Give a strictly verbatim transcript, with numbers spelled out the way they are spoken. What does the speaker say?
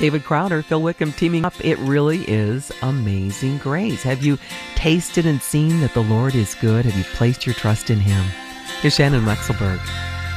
David Crowder, Phil Wickham teaming up. It really is amazing grace. Have you tasted and seen that the Lord is good? Have you placed your trust in Him? Here's Shannon Wexelberg.